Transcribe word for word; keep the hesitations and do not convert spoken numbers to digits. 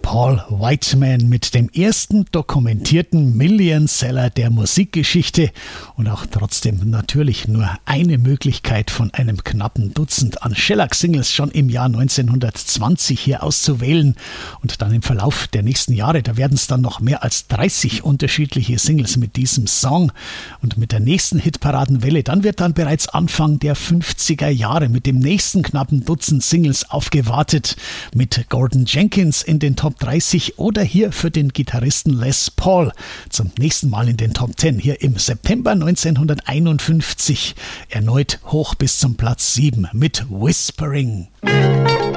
Paul Whiteman mit dem ersten dokumentierten Millionseller der Musikgeschichte und auch trotzdem natürlich nur eine Möglichkeit von einem knappen Dutzend an Shellac-Singles schon im Jahr neunzehnhundertzwanzig hier auszuwählen und dann im Verlauf der nächsten Jahre, da werden es dann noch mehr als dreißig unterschiedliche Singles mit diesem Song und mit der nächsten Hitparadenwelle, dann wird dann bereits Anfang der fünfziger Jahre mit dem nächsten knappen Dutzend Singles aufgewartet, mit Gordon Jenkins in den Top dreißig oder hier für den Gitarristen Les Paul zum nächsten Mal in den Top zehn, hier im September neunzehnhunderteinundfünfzig erneut hoch bis zum Platz sieben mit Whispering.